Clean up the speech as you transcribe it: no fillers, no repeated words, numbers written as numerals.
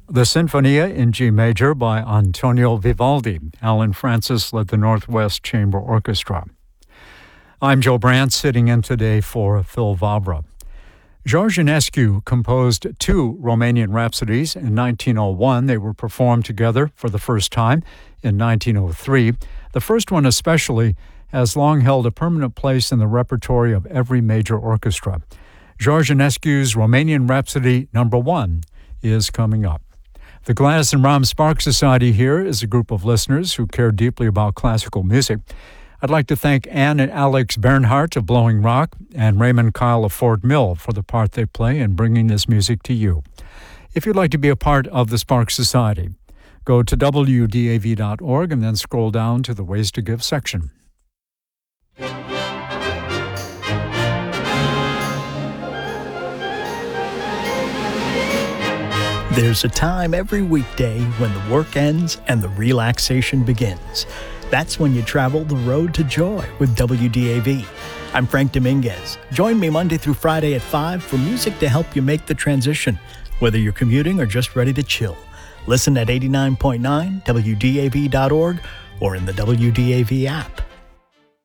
The Sinfonia in G Major by Antonio Vivaldi. Alan Francis led the Northwest Chamber Orchestra. I'm Joe Brandt, sitting in today for Phil Vavra. George Enescu composed two Romanian rhapsodies in 1901. They were performed together for the first time in 1903. The first one especially has long held a permanent place in the repertory of every major orchestra. George Enescu's Romanian Rhapsody No. 1 is coming up. The Gladys and Ram Sparks Society here is a group of listeners who care deeply about classical music. I'd like to thank Ann and Alex Bernhardt of Blowing Rock and Raymond Kyle of Fort Mill for the part they play in bringing this music to you. If you'd like to be a part of the Sparks Society, go to wdav.org and then scroll down to the Ways to Give section. There's a time every weekday when the work ends and the relaxation begins. That's when you travel the road to joy with WDAV. I'm Frank Dominguez. Join me Monday through Friday at 5 for music to help you make the transition, whether you're commuting or just ready to chill. Listen at 89.9 WDAV.org or in the WDAV app.